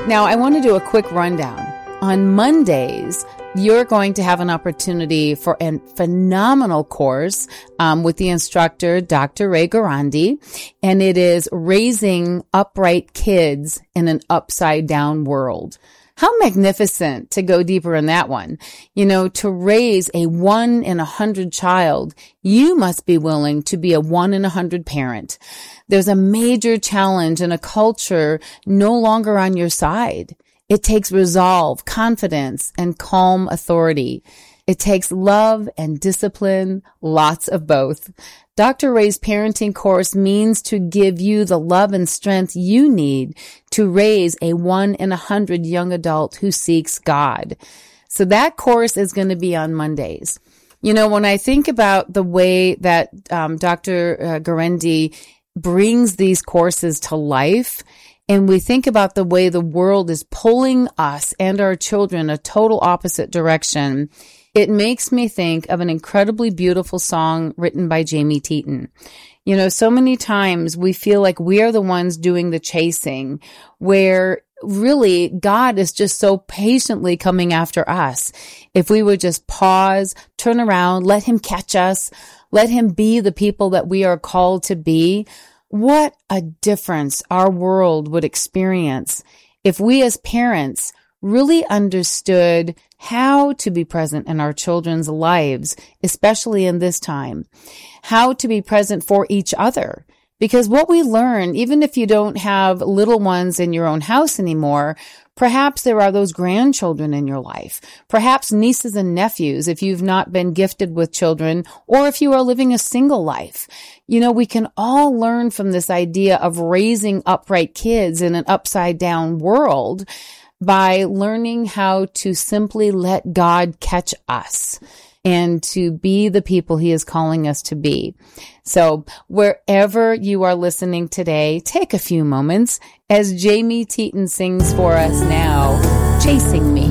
Now, I want to do a quick rundown. On Mondays, you're going to have an opportunity for a phenomenal course with the instructor, Dr. Ray Garandi, and it is Raising Upright Kids in an Upside Down World. How magnificent to go deeper in that one. You know, to raise a 1 in 100 child, you must be willing to be a 1 in 100 parent. There's a major challenge in a culture no longer on your side. It takes resolve, confidence, and calm authority. It takes love and discipline, lots of both. Dr. Ray's parenting course means to give you the love and strength you need to raise a 1 in 100 young adult who seeks God. So that course is going to be on Mondays. You know, when I think about the way that Dr. Garandi brings these courses to life, and we think about the way the world is pulling us and our children a total opposite direction, it makes me think of an incredibly beautiful song written by Jamie Teton. You know, so many times we feel like we are the ones doing the chasing, where really God is just so patiently coming after us. If we would just pause, turn around, let him catch us, let him be the people that we are called to be, what a difference our world would experience if we as parents really understood how to be present in our children's lives, especially in this time, how to be present for each other. Because what we learn, even if you don't have little ones in your own house anymore, perhaps there are those grandchildren in your life, perhaps nieces and nephews if you've not been gifted with children, or if you are living a single life. You know, we can all learn from this idea of raising upright kids in an upside down world by learning how to simply let God catch us and to be the people he is calling us to be. So wherever you are listening today, take a few moments as Jamie Teton sings for us now, Chasing Me.